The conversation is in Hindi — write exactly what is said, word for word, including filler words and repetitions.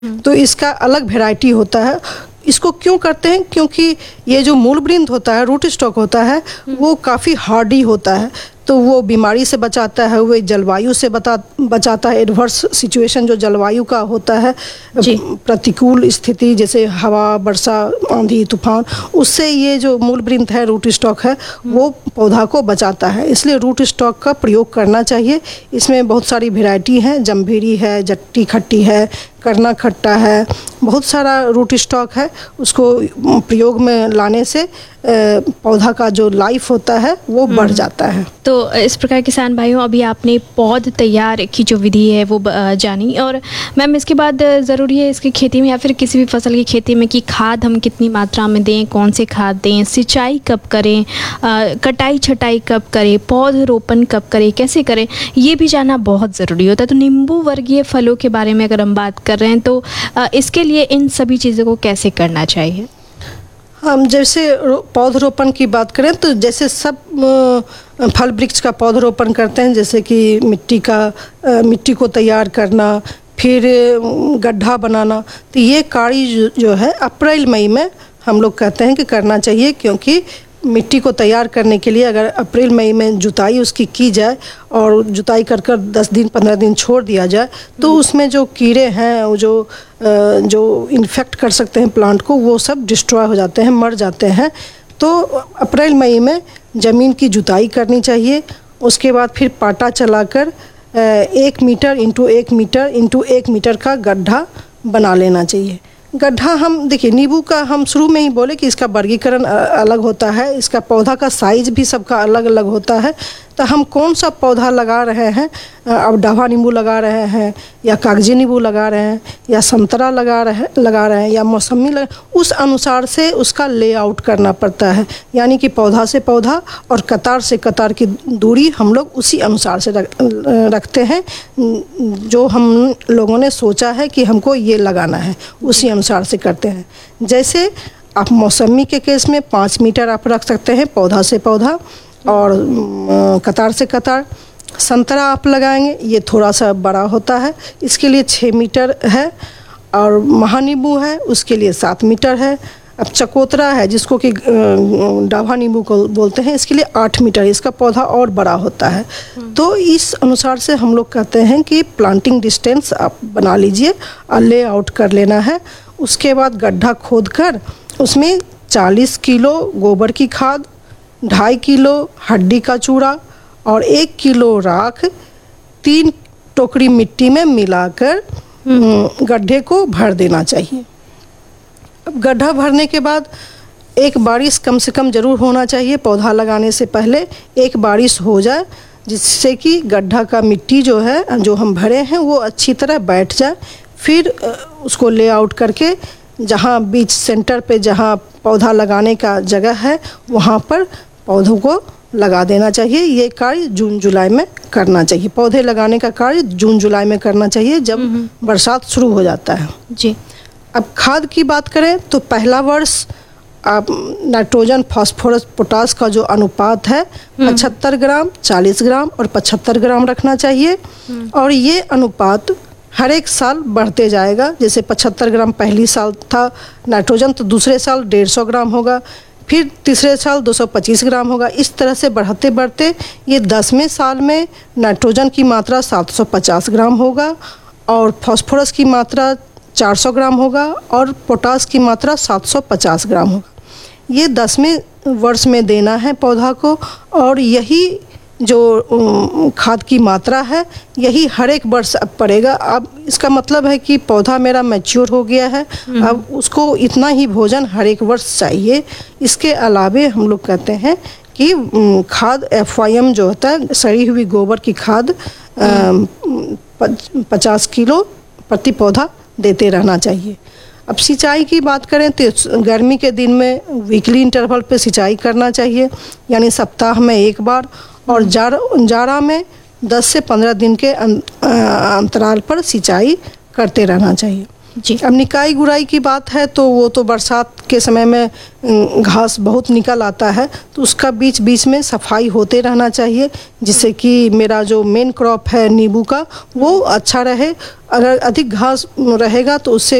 तो इसका अलग वैरायटी होता है। इसको क्यों करते हैं? क्योंकि ये जो मूलवृंत होता है, रूट स्टॉक होता है, वो काफ़ी हार्डी होता है, तो वो बीमारी से बचाता है, वो जलवायु से बता बचाता है। एडवर्स सिचुएशन जो जलवायु का होता है, प्रतिकूल स्थिति जैसे हवा, वर्षा, आंधी, तूफान, उससे ये जो मूलवृंत है, रूट स्टॉक है, वो पौधा को बचाता है। इसलिए रूट स्टॉक का प्रयोग करना चाहिए। इसमें बहुत सारी वैरायटी हैं, जम्भीरी है, जट्टी खट्टी है, करना खट्टा है, बहुत सारा रूट स्टॉक है। उसको प्रयोग में लाने से पौधा का जो लाइफ होता है वो बढ़ जाता है। तो इस प्रकार किसान भाइयों, अभी आपने पौध तैयार की जो विधि है वो जानी, और मैम इसके बाद ज़रूरी है इसकी खेती में या फिर किसी भी फसल की खेती में कि खाद हम कितनी मात्रा में दें, कौन से खाद दें, सिंचाई कब करें, आ, कटाई छटाई कब करें, पौध रोपण कब करें, कैसे करें, ये भी जानना बहुत ज़रूरी होता है। तो नींबू वर्गीय फलों के बारे में अगर हम बात कर रहे हैं तो आ, इसके लिए इन सभी चीज़ों को कैसे करना चाहिए? हम जैसे पौधरोपण की बात करें तो जैसे सब फल वृक्ष का पौधरोपण करते हैं, जैसे कि मिट्टी का मिट्टी को तैयार करना, फिर गड्ढा बनाना, तो ये कार्य जो है अप्रैल मई में हम लोग कहते हैं कि करना चाहिए। क्योंकि मिट्टी को तैयार करने के लिए अगर अप्रैल मई में जुताई उसकी की जाए और जुताई कर कर दस दिन पंद्रह दिन छोड़ दिया जाए तो उसमें जो कीड़े हैं, जो जो इन्फेक्ट कर सकते हैं प्लांट को, वो सब डिस्ट्रॉय हो जाते हैं, मर जाते हैं। तो अप्रैल मई में ज़मीन की जुताई करनी चाहिए। उसके बाद फिर पाटा चलाकर एक मीटर इंटू एक मीटर इंटू एक मीटर का गड्ढा बना लेना चाहिए। गड्ढा हम देखिए, नींबू का हम शुरू में ही बोले कि इसका वर्गीकरण अलग होता है, इसका पौधा का साइज भी सबका अलग अलग होता है। तो हम कौन सा पौधा लगा रहे हैं, अब डावा नींबू लगा रहे हैं या कागजी नींबू लगा रहे हैं या संतरा लगा रहे लगा रहे हैं या मौसमी लगा, उस अनुसार से उसका लेआउट करना पड़ता है। यानी कि पौधा से पौधा और कतार से कतार की दूरी हम लोग उसी अनुसार से रख, रखते हैं जो हम लोगों ने सोचा है कि हमको ये लगाना है, उसी अनुसार से करते हैं। जैसे आप मौसमी के केस में पाँच मीटर आप रख सकते हैं पौधा से पौधा और कतार से कतार। संतरा आप लगाएंगे, ये थोड़ा सा बड़ा होता है, इसके लिए छः मीटर है, और महानींबू है उसके लिए सात मीटर है। अब चकोतरा है जिसको कि डाभा नींबू को बोलते हैं, इसके लिए आठ मीटर, इसका पौधा और बड़ा होता है। तो इस अनुसार से हम लोग कहते हैं कि प्लांटिंग डिस्टेंस आप बना लीजिए और ले आउट कर लेना है। उसके बाद गड्ढा खोद कर उसमें चालीस किलो गोबर की खाद, ढाई किलो हड्डी का चूड़ा और एक किलो राख तीन टोकरी मिट्टी में मिलाकर गड्ढे को भर देना चाहिए। अब गड्ढा भरने के बाद एक बारिश कम से कम ज़रूर होना चाहिए। पौधा लगाने से पहले एक बारिश हो जाए, जिससे कि गड्ढा का मिट्टी जो है जो हम भरे हैं वो अच्छी तरह बैठ जाए। फिर उसको लेआउट करके जहाँ बीच सेंटर पे जहाँ पौधा लगाने का जगह है वहाँ पर पौधों को लगा देना चाहिए। ये कार्य जून जुलाई में करना चाहिए। पौधे लगाने का कार्य जून जुलाई में करना चाहिए जब बरसात शुरू हो जाता है जी। अब खाद की बात करें तो पहला वर्ष आप नाइट्रोजन, फास्फोरस, पोटास का जो अनुपात है पचहत्तर ग्राम, चालीस ग्राम और पचहत्तर ग्राम रखना चाहिए। और ये अनुपात हर एक साल बढ़ते जाएगा। जैसे पचहत्तर ग्राम पहली साल था नाइट्रोजन, तो दूसरे साल डेढ़ सौ ग्राम होगा, फिर तीसरे साल दो सौ पच्चीस ग्राम होगा। इस तरह से बढ़ते बढ़ते ये दसवें साल में नाइट्रोजन की मात्रा सात सौ पचास ग्राम होगा और फास्फोरस की मात्रा चार सौ ग्राम होगा और पोटास की मात्रा सात सौ पचास ग्राम होगा। ये दसवें वर्ष में देना है पौधा को, और यही जो खाद की मात्रा है यही हर एक वर्ष अब पड़ेगा। अब इसका मतलब है कि पौधा मेरा मैच्योर हो गया है, अब उसको इतना ही भोजन हर एक वर्ष चाहिए। इसके अलावे हम लोग कहते हैं कि खाद एफ वाई एम जो होता है, सड़ी हुई गोबर की खाद पचास किलो प्रति पौधा देते रहना चाहिए। अब सिंचाई की बात करें तो गर्मी के दिन में वीकली इंटरवल पे सिंचाई करना चाहिए, यानी सप्ताह में एक बार, और जाड़ा जाड़ा में दस से पंद्रह दिन के अंतराल पर सिंचाई करते रहना चाहिए। जी। अब निकाई गुड़ाई की बात है तो वो तो बरसात के समय में अम, घास बहुत निकल आता है, तो उसका बीच बीच में सफाई होते रहना चाहिए, जिससे कि मेरा जो मेन क्रॉप है नींबू का वो अच्छा रहे। अगर अधिक घास रहेगा तो उससे